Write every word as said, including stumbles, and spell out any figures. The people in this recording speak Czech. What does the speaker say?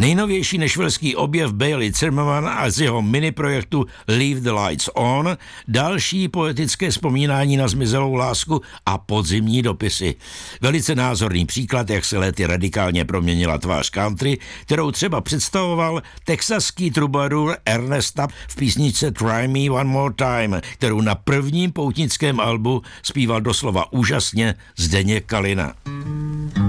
Nejnovější nešvilský objev Bailey Zimmerman a z jeho miniprojektu Leave the Lights On, další poetické vzpomínání na zmizelou lásku a podzimní dopisy. Velice názorný příklad, jak se léty radikálně proměnila tvář country, kterou třeba představoval texaský trubadur Ernest Tubb v písničce Try Me One More Time, kterou na prvním poutnickém albu zpíval doslova úžasně Zdeněk Kalina.